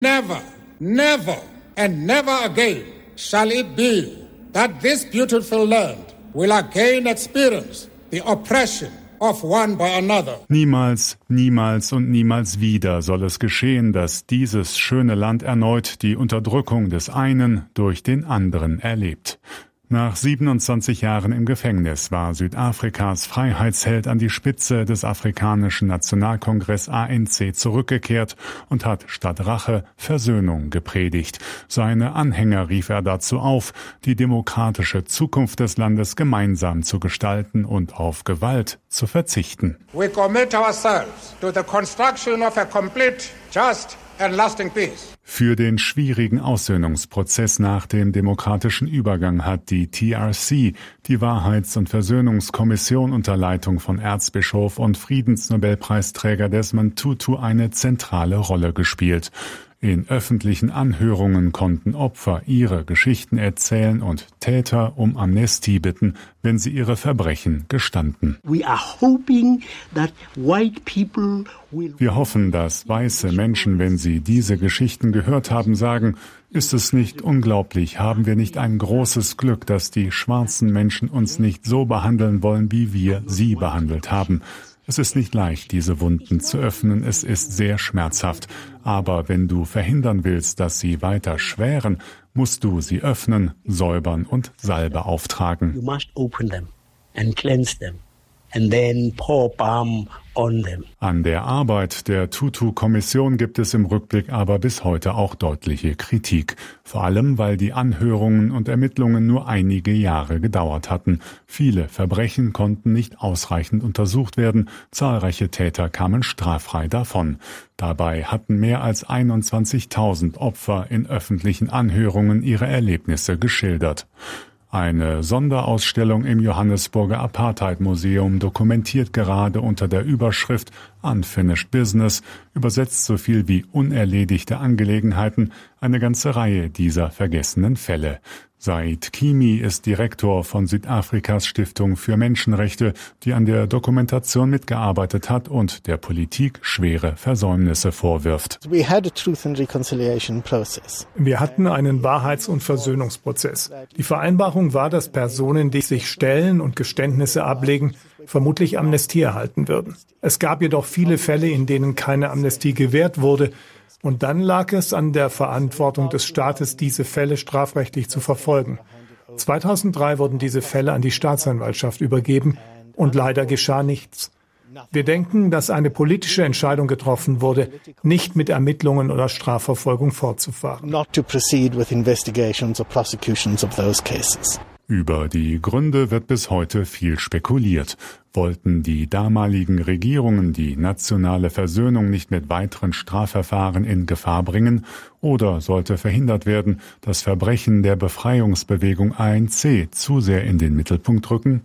Never, never and never again shall it be that this beautiful land will again experience the oppression of one by another. Niemals, niemals und niemals wieder soll es geschehen, dass dieses schöne Land erneut die Unterdrückung des einen durch den anderen erlebt. Nach 27 Jahren im Gefängnis war Südafrikas Freiheitsheld an die Spitze des Afrikanischen Nationalkongress ANC zurückgekehrt und hat statt Rache Versöhnung gepredigt. Seine Anhänger rief er dazu auf, die demokratische Zukunft des Landes gemeinsam zu gestalten und auf Gewalt zu verzichten. We commit ourselves to the construction of a complete, just and lasting peace. Für den schwierigen Aussöhnungsprozess nach dem demokratischen Übergang hat die TRC, die Wahrheits- und Versöhnungskommission unter Leitung von Erzbischof und Friedensnobelpreisträger Desmond Tutu eine zentrale Rolle gespielt. In öffentlichen Anhörungen konnten Opfer ihre Geschichten erzählen und Täter um Amnestie bitten, wenn sie ihre Verbrechen gestanden. Wir hoffen, dass weiße Menschen, wenn sie diese Geschichten gehört haben, sagen, ist es nicht unglaublich, haben wir nicht ein großes Glück, dass die schwarzen Menschen uns nicht so behandeln wollen, wie wir sie behandelt haben. Es ist nicht leicht, diese Wunden zu öffnen, es ist sehr schmerzhaft. Aber wenn du verhindern willst, dass sie weiter schweren, musst du sie öffnen, säubern und Salbe auftragen. You must open them and cleanse them and then pour balm on them. An der Arbeit der Tutu-Kommission gibt es im Rückblick aber bis heute auch deutliche Kritik. Vor allem, weil die Anhörungen und Ermittlungen nur einige Jahre gedauert hatten. Viele Verbrechen konnten nicht ausreichend untersucht werden. Zahlreiche Täter kamen straffrei davon. Dabei hatten mehr als 21.000 Opfer in öffentlichen Anhörungen ihre Erlebnisse geschildert. Eine Sonderausstellung im Johannesburger Apartheid-Museum dokumentiert gerade unter der Überschrift Unfinished Business, übersetzt so viel wie unerledigte Angelegenheiten, eine ganze Reihe dieser vergessenen Fälle. Said Kimi ist Direktor von Südafrikas Stiftung für Menschenrechte, die an der Dokumentation mitgearbeitet hat und der Politik schwere Versäumnisse vorwirft. Wir hatten einen Wahrheits- und Versöhnungsprozess. Die Vereinbarung war, dass Personen, die sich stellen und Geständnisse ablegen, vermutlich Amnestie erhalten würden. Es gab jedoch viele Fälle, in denen keine Amnestie gewährt wurde. Und dann lag es an der Verantwortung des Staates, diese Fälle strafrechtlich zu verfolgen. 2003 wurden diese Fälle an die Staatsanwaltschaft übergeben und leider geschah nichts. Wir denken, dass eine politische Entscheidung getroffen wurde, nicht mit Ermittlungen oder Strafverfolgung fortzufahren. Über die Gründe wird bis heute viel spekuliert. Wollten die damaligen Regierungen die nationale Versöhnung nicht mit weiteren Strafverfahren in Gefahr bringen? Oder sollte verhindert werden, dass Verbrechen der Befreiungsbewegung ANC zu sehr in den Mittelpunkt rücken?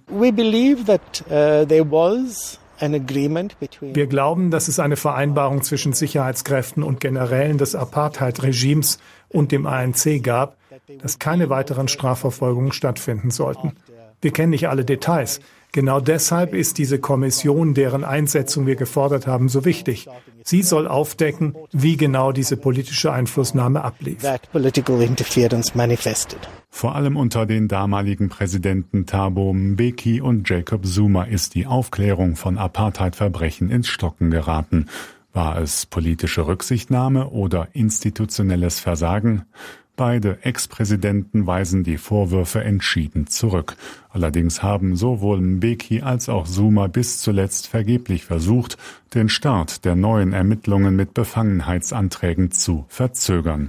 Wir glauben, dass es eine Vereinbarung zwischen Sicherheitskräften und Generälen des Apartheid-Regimes und dem ANC gab, dass keine weiteren Strafverfolgungen stattfinden sollten. Wir kennen nicht alle Details. Genau deshalb ist diese Kommission, deren Einsetzung wir gefordert haben, so wichtig. Sie soll aufdecken, wie genau diese politische Einflussnahme ablief. Vor allem unter den damaligen Präsidenten Thabo Mbeki und Jacob Zuma ist die Aufklärung von Apartheid-Verbrechen ins Stocken geraten. War es politische Rücksichtnahme oder institutionelles Versagen? Beide Ex-Präsidenten weisen die Vorwürfe entschieden zurück. Allerdings haben sowohl Mbeki als auch Zuma bis zuletzt vergeblich versucht, den Start der neuen Ermittlungen mit Befangenheitsanträgen zu verzögern.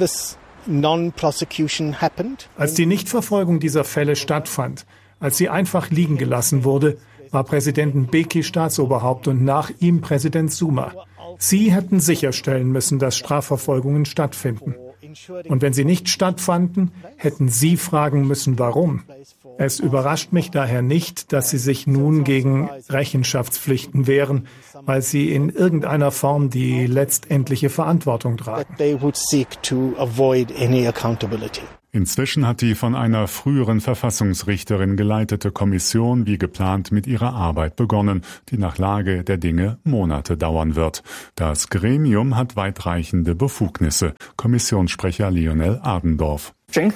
Als die Nichtverfolgung dieser Fälle stattfand, als sie einfach liegen gelassen wurde, war Präsident Mbeki Staatsoberhaupt und nach ihm Präsident Zuma. Sie hätten sicherstellen müssen, dass Strafverfolgungen stattfinden. Und wenn sie nicht stattfanden, hätten Sie fragen müssen, warum. Es überrascht mich daher nicht, dass Sie sich nun gegen Rechenschaftspflichten wehren, weil Sie in irgendeiner Form die letztendliche Verantwortung tragen. Inzwischen hat die von einer früheren Verfassungsrichterin geleitete Kommission wie geplant mit ihrer Arbeit begonnen, die nach Lage der Dinge Monate dauern wird. Das Gremium hat weitreichende Befugnisse. Kommissionssprecher Lionel Adendorf.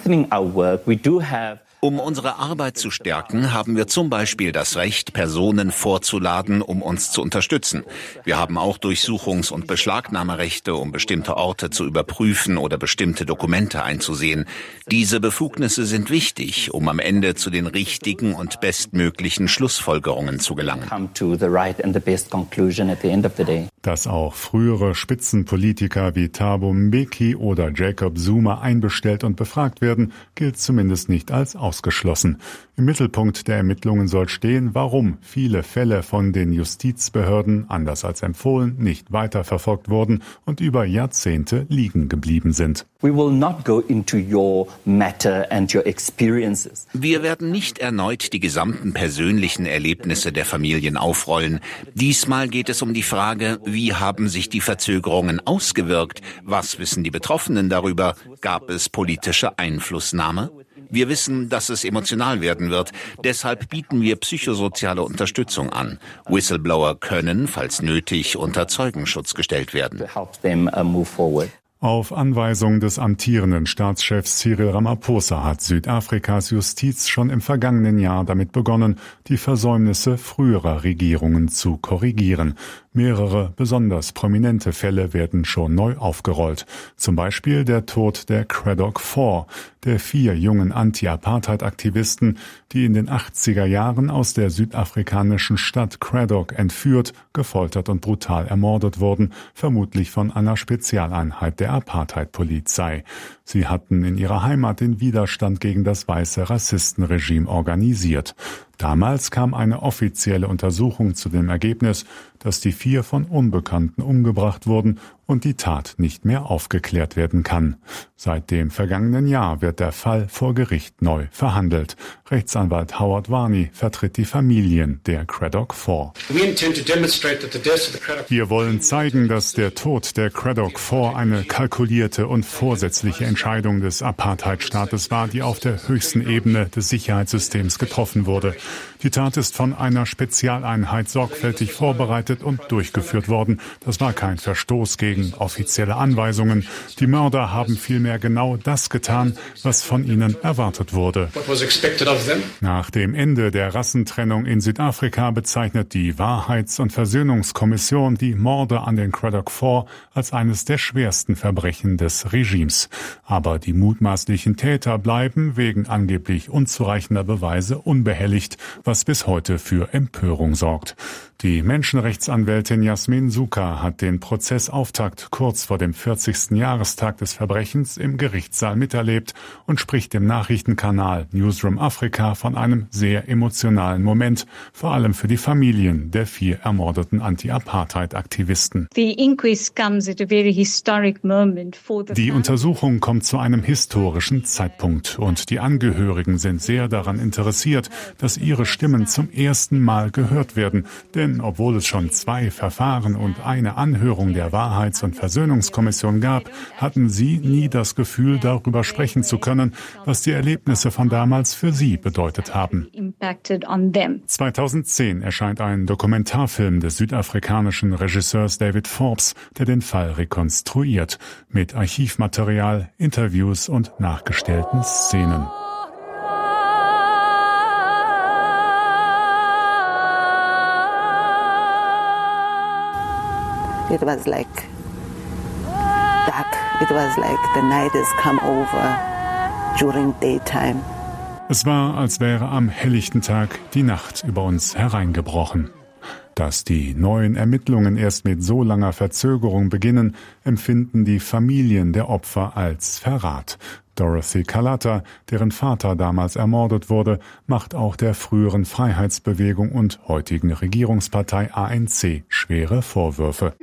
Um unsere Arbeit zu stärken, haben wir zum Beispiel das Recht, Personen vorzuladen, um uns zu unterstützen. Wir haben auch Durchsuchungs- und Beschlagnahmerechte, um bestimmte Orte zu überprüfen oder bestimmte Dokumente einzusehen. Diese Befugnisse sind wichtig, um am Ende zu den richtigen und bestmöglichen Schlussfolgerungen zu gelangen. Dass auch frühere Spitzenpolitiker wie Thabo Mbeki oder Jacob Zuma einbestellt und befragt werden, gilt zumindest nicht als ausgeschlossen. Im Mittelpunkt der Ermittlungen soll stehen, warum viele Fälle von den Justizbehörden, anders als empfohlen, nicht weiterverfolgt wurden und über Jahrzehnte liegen geblieben sind. Wir werden nicht erneut die gesamten persönlichen Erlebnisse der Familien aufrollen. Diesmal geht es um die Frage, wie haben sich die Verzögerungen ausgewirkt? Was wissen die Betroffenen darüber? Gab es politische Einflussnahme? Wir wissen, dass es emotional werden wird. Deshalb bieten wir psychosoziale Unterstützung an. Whistleblower können, falls nötig, unter Zeugenschutz gestellt werden. Auf Anweisung des amtierenden Staatschefs Cyril Ramaphosa hat Südafrikas Justiz schon im vergangenen Jahr damit begonnen, die Versäumnisse früherer Regierungen zu korrigieren. Mehrere besonders prominente Fälle werden schon neu aufgerollt. Zum Beispiel der Tod der Cradock 4, der 4 jungen Anti-Apartheid-Aktivisten, die in den 80er Jahren aus der südafrikanischen Stadt Cradock entführt, gefoltert und brutal ermordet wurden, vermutlich von einer Spezialeinheit der Apartheid-Polizei. Sie hatten in ihrer Heimat den Widerstand gegen das weiße Rassistenregime organisiert. Damals kam eine offizielle Untersuchung zu dem Ergebnis, dass die 4 von Unbekannten umgebracht wurden und die Tat nicht mehr aufgeklärt werden kann. Seit dem vergangenen Jahr wird der Fall vor Gericht neu verhandelt. Rechtsanwalt Howard Varney vertritt die Familien der Cradock 4. Wir wollen zeigen, dass der Tod der Cradock 4 eine kalkulierte und vorsätzliche Entscheidung des Apartheidstaates war, die auf der höchsten Ebene des Sicherheitssystems getroffen wurde. Die Tat ist von einer Spezialeinheit sorgfältig vorbereitet und durchgeführt worden. Das war kein Verstoß gegen offizielle Anweisungen. Die Mörder haben vielmehr genau das getan, was von ihnen erwartet wurde. Nach dem Ende der Rassentrennung in Südafrika bezeichnet die Wahrheits- und Versöhnungskommission die Morde an den Cradock 4 als eines der schwersten Verbrechen des Regimes. Aber die mutmaßlichen Täter bleiben wegen angeblich unzureichender Beweise unbehelligt, was bis heute für Empörung sorgt. Die Menschenrechtsanwältin Yasmin Sooka hat den Prozessauftakt kurz vor dem 40. Jahrestag des Verbrechens im Gerichtssaal miterlebt und spricht im Nachrichtenkanal Newsroom Afrika von einem sehr emotionalen Moment, vor allem für die Familien der 4 ermordeten Anti-Apartheid-Aktivisten. Die Untersuchung kommt zu einem historischen Zeitpunkt und die Angehörigen sind sehr daran interessiert, dass ihre Stimmen zum ersten Mal gehört werden, denn obwohl es schon 2 Verfahren und eine Anhörung der Wahrheits- und Versöhnungskommission gab, hatten sie nie das Gefühl, darüber sprechen zu können, was die Erlebnisse von damals für sie bedeutet haben. 2010 erscheint ein Dokumentarfilm des südafrikanischen Regisseurs David Forbes, der den Fall rekonstruiert, mit Archivmaterial, Interviews und nachgestellten Szenen. It was like dark. It was like the night has come over during daytime. Es war, als wäre am helllichten Tag die Nacht über uns hereingebrochen. Dass die neuen Ermittlungen erst mit so langer Verzögerung beginnen, empfinden die Familien der Opfer als Verrat. Dorothy Kalata, deren Vater damals ermordet wurde, macht auch der früheren Freiheitsbewegung und heutigen Regierungspartei ANC schwere Vorwürfe.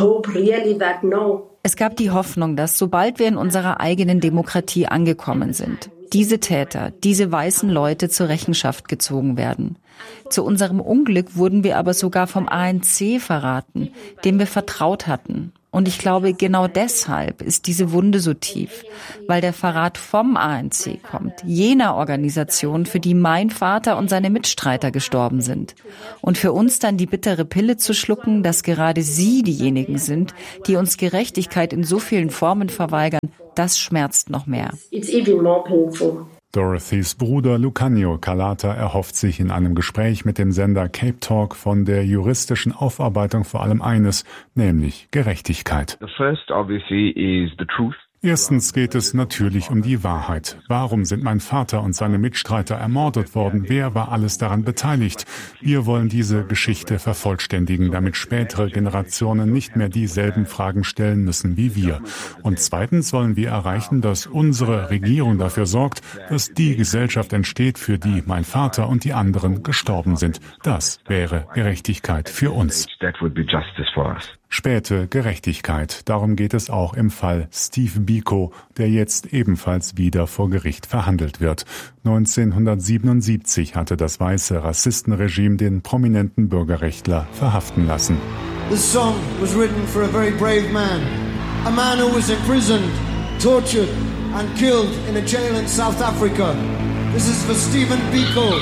Es gab die Hoffnung, dass sobald wir in unserer eigenen Demokratie angekommen sind, diese Täter, diese weißen Leute zur Rechenschaft gezogen werden. Zu unserem Unglück wurden wir aber sogar vom ANC verraten, dem wir vertraut hatten. Und ich glaube, genau deshalb ist diese Wunde so tief, weil der Verrat vom ANC kommt, jener Organisation, für die mein Vater und seine Mitstreiter gestorben sind. Und für uns dann die bittere Pille zu schlucken, dass gerade sie diejenigen sind, die uns Gerechtigkeit in so vielen Formen verweigern, das schmerzt noch mehr. It's even more painful. Dorothys Bruder Lucanio Calata erhofft sich in einem Gespräch mit dem Sender Cape Talk von der juristischen Aufarbeitung vor allem eines, nämlich Gerechtigkeit. The first obviously is the truth. Erstens geht es natürlich um die Wahrheit. Warum sind mein Vater und seine Mitstreiter ermordet worden? Wer war alles daran beteiligt? Wir wollen diese Geschichte vervollständigen, damit spätere Generationen nicht mehr dieselben Fragen stellen müssen wie wir. Und zweitens wollen wir erreichen, dass unsere Regierung dafür sorgt, dass die Gesellschaft entsteht, für die mein Vater und die anderen gestorben sind. Das wäre Gerechtigkeit für uns. Späte Gerechtigkeit. Darum geht es auch im Fall Steve Biko, der jetzt ebenfalls wieder vor Gericht verhandelt wird. 1977 hatte das weiße Rassistenregime den prominenten Bürgerrechtler verhaften lassen. This song was written for a very brave man who was imprisoned, tortured and killed in a jail in South Africa. This is for Stephen Biko.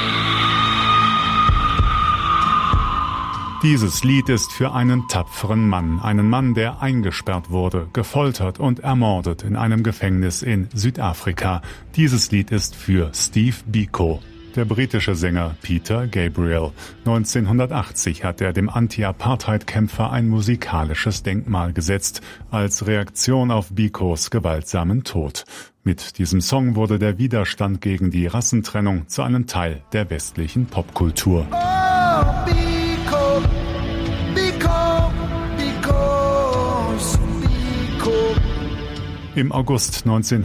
Dieses Lied ist für einen tapferen Mann, der eingesperrt wurde, gefoltert und ermordet in einem Gefängnis in Südafrika. Dieses Lied ist für Steve Biko. Der britische Sänger Peter Gabriel. 1980 hat er dem Anti-Apartheid-Kämpfer ein musikalisches Denkmal gesetzt, als Reaktion auf Bikos gewaltsamen Tod. Mit diesem Song wurde der Widerstand gegen die Rassentrennung zu einem Teil der westlichen Popkultur. Im August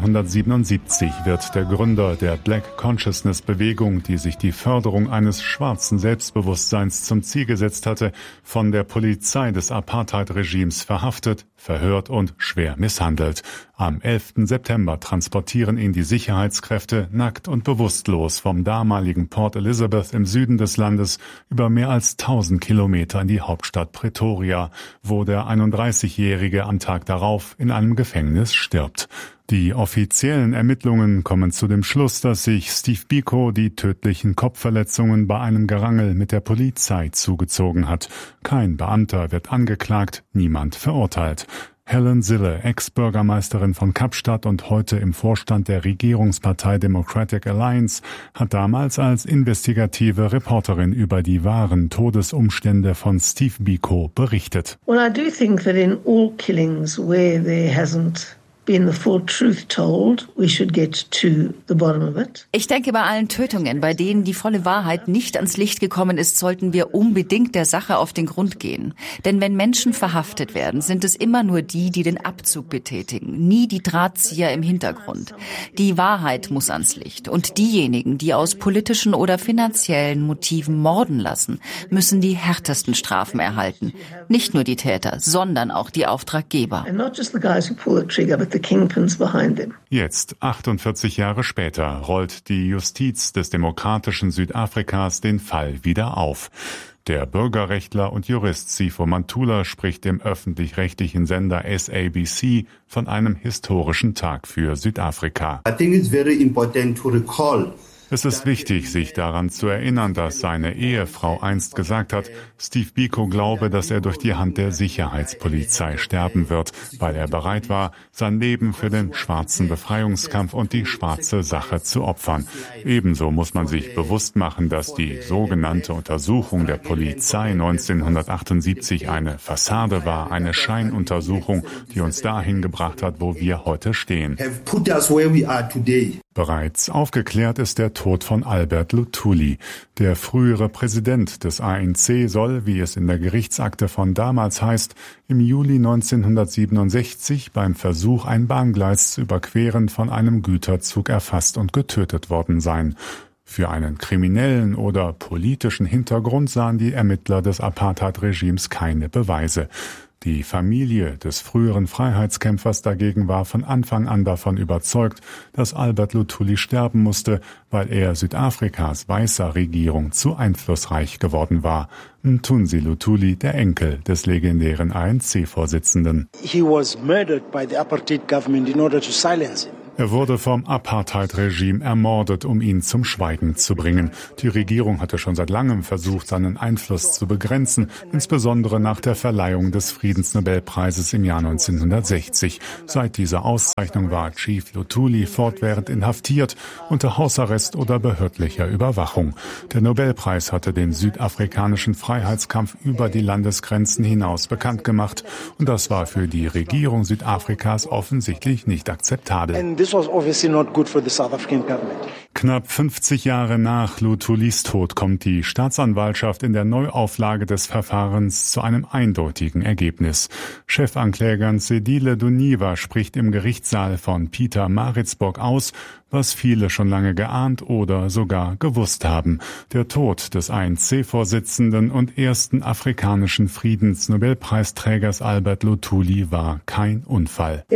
1977 wird der Gründer der Black Consciousness Bewegung, die sich die Förderung eines schwarzen Selbstbewusstseins zum Ziel gesetzt hatte, von der Polizei des Apartheid-Regimes verhaftet, verhört und schwer misshandelt. Am 11. September transportieren ihn die Sicherheitskräfte nackt und bewusstlos vom damaligen Port Elizabeth im Süden des Landes über mehr als 1000 Kilometer in die Hauptstadt Pretoria, wo der 31-Jährige am Tag darauf in einem Gefängnis stirbt. Die offiziellen Ermittlungen kommen zu dem Schluss, dass sich Steve Biko die tödlichen Kopfverletzungen bei einem Gerangel mit der Polizei zugezogen hat. Kein Beamter wird angeklagt, niemand verurteilt. Helen Zille, Ex-Bürgermeisterin von Kapstadt und heute im Vorstand der Regierungspartei Democratic Alliance, hat damals als investigative Reporterin über die wahren Todesumstände von Steve Biko berichtet. Well, I do think that in all killings where there hasn't been the full truth told, we should get to the bottom of it. Ich denke, bei allen Tötungen, bei denen die volle Wahrheit nicht ans Licht gekommen ist, sollten wir unbedingt der Sache auf den Grund gehen. Denn wenn Menschen verhaftet werden, sind es immer nur die, die den Abzug betätigen, nie die Drahtzieher im Hintergrund. Die Wahrheit muss ans Licht. Und diejenigen, die aus politischen oder finanziellen Motiven morden lassen, müssen die härtesten Strafen erhalten. Nicht nur die Täter, sondern auch die Auftraggeber. And not just the guys who pull the trigger, but the kingpins behind them. Jetzt, 48 Jahre später, rollt die Justiz des demokratischen Südafrikas den Fall wieder auf. Der Bürgerrechtler und Jurist Sipho Mantula spricht dem öffentlich-rechtlichen Sender SABC von einem historischen Tag für Südafrika. I think it's very important to recall. Es ist wichtig, sich daran zu erinnern, dass seine Ehefrau einst gesagt hat, Steve Biko glaube, dass er durch die Hand der Sicherheitspolizei sterben wird, weil er bereit war, sein Leben für den schwarzen Befreiungskampf und die schwarze Sache zu opfern. Ebenso muss man sich bewusst machen, dass die sogenannte Untersuchung der Polizei 1978 eine Fassade war, eine Scheinuntersuchung, die uns dahin gebracht hat, wo wir heute stehen. Bereits aufgeklärt ist der Tod von Albert Luthuli. Der frühere Präsident des ANC soll, wie es in der Gerichtsakte von damals heißt, im Juli 1967 beim Versuch, ein Bahngleis zu überqueren, von einem Güterzug erfasst und getötet worden sein. Für einen kriminellen oder politischen Hintergrund sahen die Ermittler des Apartheid-Regimes keine Beweise. Die Familie des früheren Freiheitskämpfers dagegen war von Anfang an davon überzeugt, dass Albert Luthuli sterben musste, weil er Südafrikas weißer Regierung zu einflussreich geworden war. Mthunzi Luthuli, der Enkel des legendären ANC-Vorsitzenden. He was murdered by the apartheid government in order to silence him. Er wurde vom Apartheid-Regime ermordet, um ihn zum Schweigen zu bringen. Die Regierung hatte schon seit langem versucht, seinen Einfluss zu begrenzen, insbesondere nach der Verleihung des Friedensnobelpreises im Jahr 1960. Seit dieser Auszeichnung war Chief Luthuli fortwährend inhaftiert, unter Hausarrest oder behördlicher Überwachung. Der Nobelpreis hatte den südafrikanischen Freiheitskampf über die Landesgrenzen hinaus bekannt gemacht. Und das war für die Regierung Südafrikas offensichtlich nicht akzeptabel. This was obviously not good for the South African government. Knapp 50 Jahre nach Luthulis Tod kommt die Staatsanwaltschaft in der Neuauflage des Verfahrens zu einem eindeutigen Ergebnis. Chefankläger Nzedile Duniva spricht im Gerichtssaal von Pietermaritzburg aus, was viele schon lange geahnt oder sogar gewusst haben. Der Tod des ANC-Vorsitzenden und ersten afrikanischen Friedensnobelpreisträgers Albert Luthuli war kein Unfall.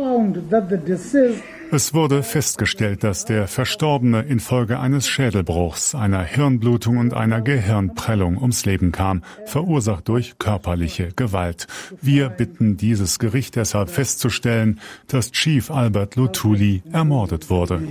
Es wurde festgestellt, dass der Verstorbene infolge eines Schädelbruchs, einer Hirnblutung und einer Gehirnprellung ums Leben kam, verursacht durch körperliche Gewalt. Wir bitten dieses Gericht deshalb festzustellen, dass Chief Albert Luthuli ermordet wurde.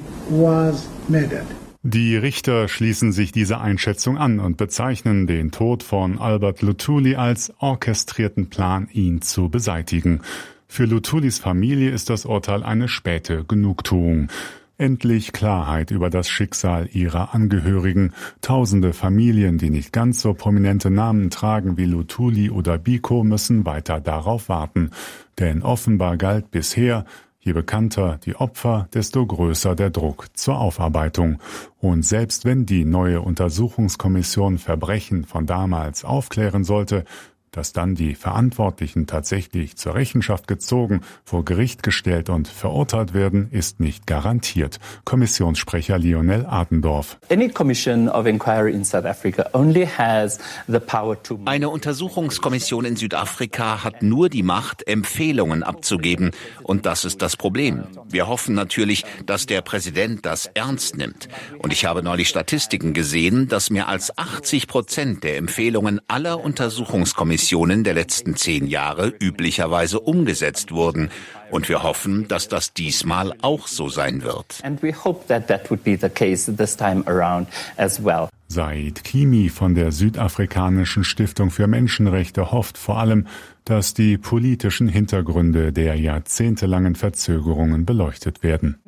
Die Richter schließen sich dieser Einschätzung an und bezeichnen den Tod von Albert Luthuli als orchestrierten Plan, ihn zu beseitigen. Für Luthulis Familie ist das Urteil eine späte Genugtuung. Endlich Klarheit über das Schicksal ihrer Angehörigen. Tausende Familien, die nicht ganz so prominente Namen tragen wie Luthuli oder Biko, müssen weiter darauf warten. Denn offenbar galt bisher, je bekannter die Opfer, desto größer der Druck zur Aufarbeitung. Und selbst wenn die neue Untersuchungskommission Verbrechen von damals aufklären sollte, dass dann die Verantwortlichen tatsächlich zur Rechenschaft gezogen, vor Gericht gestellt und verurteilt werden, ist nicht garantiert. Kommissionssprecher Lionel Adendorf. Eine Untersuchungskommission in Südafrika hat nur die Macht, Empfehlungen abzugeben. Und das ist das Problem. Wir hoffen natürlich, dass der Präsident das ernst nimmt. Und ich habe neulich Statistiken gesehen, dass mehr als 80% der Empfehlungen aller Untersuchungskommissionen der letzten 10 Jahre üblicherweise umgesetzt wurden. Und wir hoffen, dass das diesmal auch so sein wird. Said Kimi von der Südafrikanischen Stiftung für Menschenrechte hofft vor allem, dass die politischen Hintergründe der jahrzehntelangen Verzögerungen beleuchtet werden.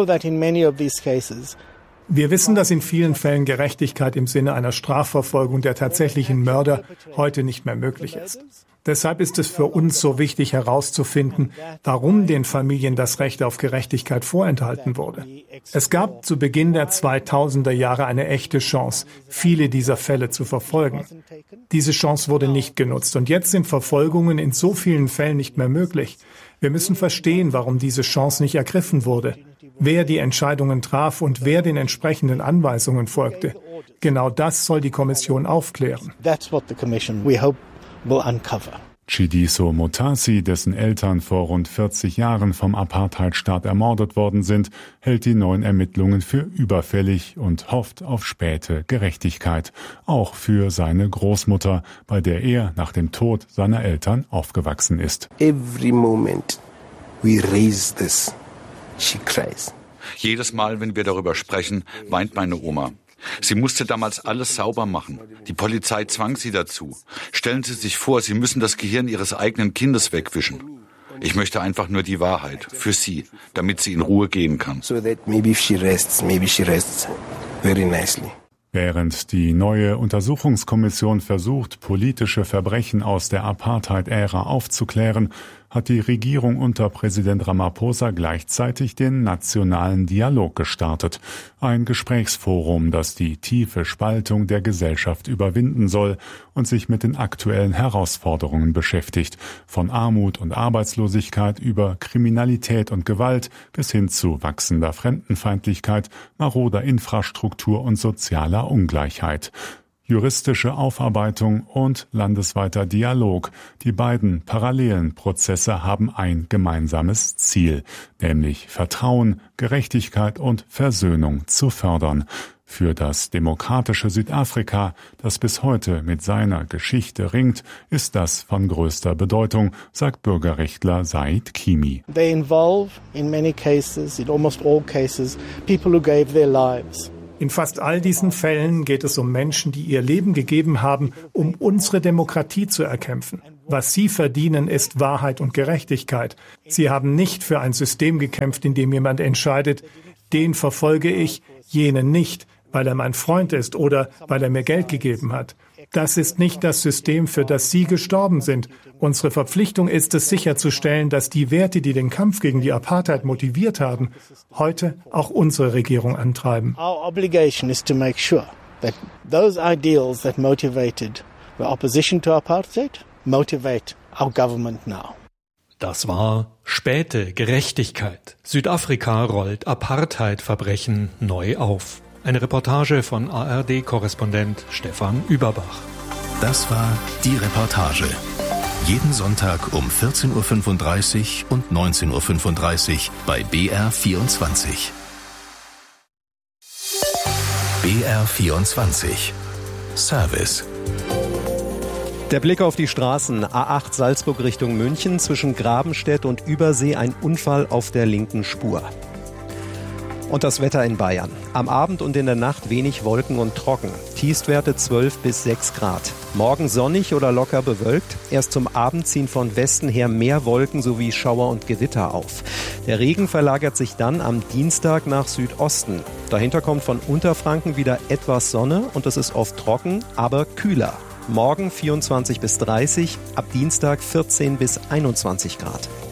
Wir wissen, dass in vielen Fällen Gerechtigkeit im Sinne einer Strafverfolgung der tatsächlichen Mörder heute nicht mehr möglich ist. Deshalb ist es für uns so wichtig herauszufinden, warum den Familien das Recht auf Gerechtigkeit vorenthalten wurde. Es gab zu Beginn der 2000er Jahre eine echte Chance, viele dieser Fälle zu verfolgen. Diese Chance wurde nicht genutzt und jetzt sind Verfolgungen in so vielen Fällen nicht mehr möglich. Wir müssen verstehen, warum diese Chance nicht ergriffen wurde, wer die Entscheidungen traf und wer den entsprechenden Anweisungen folgte. Genau das soll die Kommission aufklären. Chidiso Mutasi, dessen Eltern vor rund 40 Jahren vom Apartheidstaat ermordet worden sind, hält die neuen Ermittlungen für überfällig und hofft auf späte Gerechtigkeit. Auch für seine Großmutter, bei der er nach dem Tod seiner Eltern aufgewachsen ist. Every moment we raise this, she cries. Jedes Mal, wenn wir darüber sprechen, weint meine Oma. Sie musste damals alles sauber machen. Die Polizei zwang sie dazu. Stellen Sie sich vor, Sie müssen das Gehirn Ihres eigenen Kindes wegwischen. Ich möchte einfach nur die Wahrheit für sie, damit sie in Ruhe gehen kann. So that maybe if she rests very nicely. Während die neue Untersuchungskommission versucht, politische Verbrechen aus der Apartheid-Ära aufzuklären, hat die Regierung unter Präsident Ramaphosa gleichzeitig den nationalen Dialog gestartet. Ein Gesprächsforum, das die tiefe Spaltung der Gesellschaft überwinden soll und sich mit den aktuellen Herausforderungen beschäftigt. Von Armut und Arbeitslosigkeit über Kriminalität und Gewalt bis hin zu wachsender Fremdenfeindlichkeit, maroder Infrastruktur und sozialer Ungleichheit. juristische Aufarbeitung und landesweiter Dialog. Die beiden parallelen Prozesse haben ein gemeinsames Ziel, nämlich Vertrauen, Gerechtigkeit und Versöhnung zu fördern. Für das demokratische Südafrika, das bis heute mit seiner Geschichte ringt, ist das von größter Bedeutung, sagt Bürgerrechtler Said Kimi. They involve, in many cases, in almost all cases, people who gave their lives. In fast all diesen Fällen geht es um Menschen, die ihr Leben gegeben haben, um unsere Demokratie zu erkämpfen. Was sie verdienen, ist Wahrheit und Gerechtigkeit. Sie haben nicht für ein System gekämpft, in dem jemand entscheidet, den verfolge ich, jenen nicht, weil er mein Freund ist oder weil er mir Geld gegeben hat. Das ist nicht das System, für das Sie gestorben sind. Unsere Verpflichtung ist es, sicherzustellen, dass die Werte, die den Kampf gegen die Apartheid motiviert haben, heute auch unsere Regierung antreiben. Our obligation is to make sure that those ideals that motivated the opposition to apartheid motivate our government now. Das war späte Gerechtigkeit. Südafrika rollt Apartheid-Verbrechen neu auf. Eine Reportage von ARD-Korrespondent Stefan Überbach. Das war die Reportage. Jeden Sonntag um 14.35 Uhr und 19.35 Uhr bei BR24. BR24 Service. Der Blick auf die Straßen. A8 Salzburg Richtung München, zwischen Grabenstedt und Übersee ein Unfall auf der linken Spur. Und das Wetter in Bayern. Am Abend und in der Nacht wenig Wolken und trocken. Tiefstwerte 12 bis 6 Grad. Morgen sonnig oder locker bewölkt. Erst zum Abend ziehen von Westen her mehr Wolken sowie Schauer und Gewitter auf. Der Regen verlagert sich dann am Dienstag nach Südosten. Dahinter kommt von Unterfranken wieder etwas Sonne und es ist oft trocken, aber kühler. Morgen 24 bis 30, ab Dienstag 14 bis 21 Grad.